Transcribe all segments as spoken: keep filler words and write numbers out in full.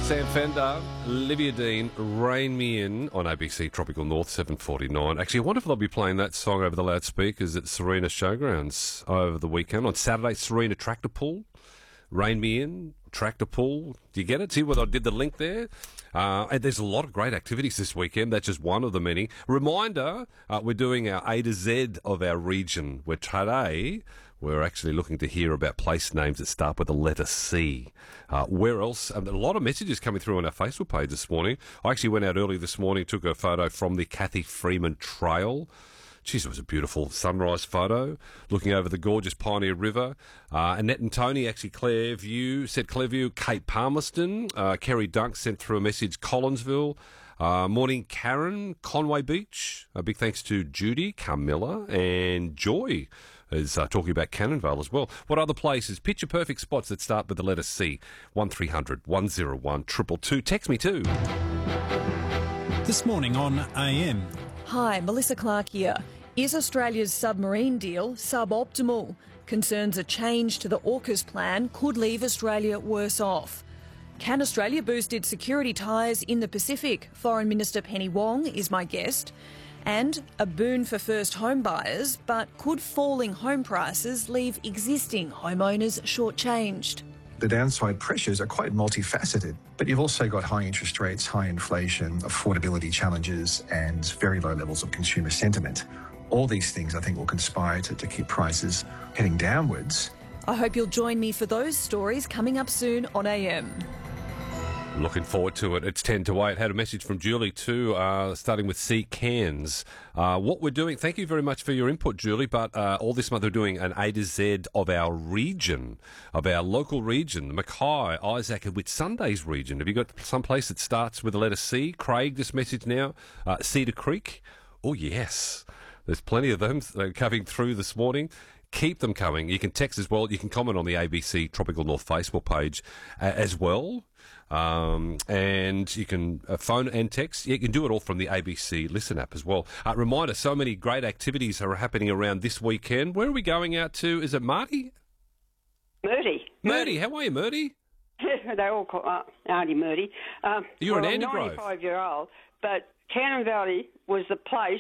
Sam Fender, Olivia Dean, Rain Me In on A B C Tropical North, seven forty-nine. Actually, I wonder if they'll be playing that song over the loudspeakers at Serena Showgrounds over the weekend. On Saturday, Serena Tractor Pull, Rain Me In, Tractor Pull. Do you get it? See whether I did the link there? Uh, and there's a lot of great activities this weekend. That's just one of the many. Reminder, uh, we're doing our A to Z of our region, where today we're actually looking to hear about place names that start with the letter C. Uh, where else? Um, a lot of messages coming through on our Facebook page this morning. I actually went out early this morning, took a photo from the Kathy Freeman Trail. Jeez, it was a beautiful sunrise photo, looking over the gorgeous Pioneer River. Uh, Annette and Tony, actually, Clairview, said Clairview, Cape Palmerston. Uh, Kerry Dunk sent through a message, Collinsville. Uh, morning, Karen, Conway Beach. A big thanks to Judy, Carmilla, and Joy is uh, talking about Cannonvale as well. What other places? Picture perfect spots that start with the letter C. one three hundred one oh one two two two. Text me too. This morning on A M. Hi, Melissa Clark here. Is Australia's submarine deal suboptimal? Concerns a change to the AUKUS plan could leave Australia worse off. Can Australia boost its security ties in the Pacific? Foreign Minister Penny Wong is my guest. And a boon for first home buyers, but could falling home prices leave existing homeowners shortchanged? The downside pressures are quite multifaceted, but you've also got high interest rates, high inflation, affordability challenges, and very low levels of consumer sentiment. All these things, I think, will conspire to, to keep prices heading downwards. I hope you'll join me for those stories coming up soon on A M. Looking forward to it. It's ten to eight. Had a message from Julie too, uh, starting with C. Cairns. Uh, what we're doing, thank you very much for your input, Julie, but uh, all this month we're doing an A to Z of our region, of our local region, Mackay, Isaac and Whitsunday's region. Have you got some place that starts with the letter C? Craig, this message now. Uh, Cedar Creek. Oh, yes. There's plenty of them uh, coming through this morning. Keep them coming. You can text as well. You can comment on the A B C Tropical North Facebook page uh, as well. Um, and you can uh, phone and text. You can do it all from the A B C Listen app as well. Uh, reminder, so many great activities are happening around this weekend. Where are we going out to? Is it Marty? Murdy. Murdy, how are you, Murdy? They all call uh, Auntie Murdy. Um, You're well, an I'm Andergrove. ninety-five year old, but Cannon Valley was the place.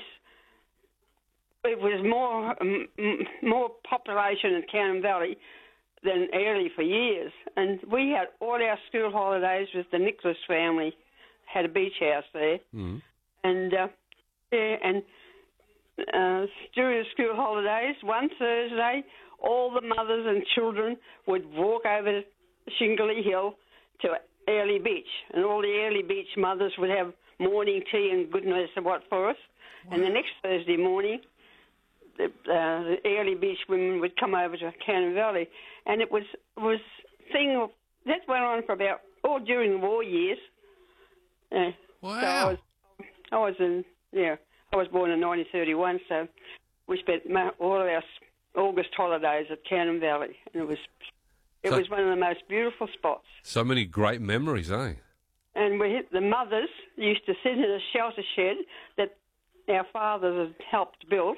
It was more um, more population in Cannon Valley than Airlie for years, and we had all our school holidays with the Nicholas family. Had a beach house there, Mm. and uh, yeah, and uh, during the school holidays, one Thursday, all the mothers and children would walk over Shingley Hill to Airlie Beach, and all the Airlie Beach mothers would have morning tea and goodness and what for us. Wow. And the next Thursday morning, the, uh, the Airlie Beach women would come over to Cannon Valley, and it was was thing of, that went on for about all during the war years. Uh, Wow! So I was, I was in yeah, I was born in nineteen thirty-one, so we spent ma- all of our August holidays at Cannon Valley, and it was it So- was one of the most beautiful spots. So many great memories, eh? And we hit, the mothers used to sit in a shelter shed that our fathers had helped build,